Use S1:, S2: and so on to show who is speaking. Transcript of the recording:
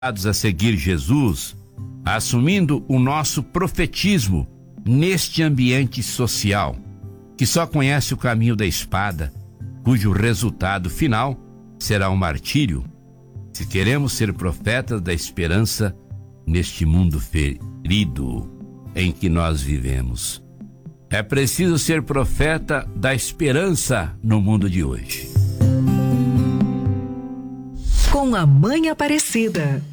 S1: a seguir Jesus, assumindo o nosso profetismo neste ambiente social, que só conhece o caminho da espada, cujo resultado final será o martírio. Se queremos ser profetas da esperança neste mundo ferido em que nós vivemos, é preciso ser profeta da esperança no mundo de hoje.
S2: Com a Mãe Aparecida.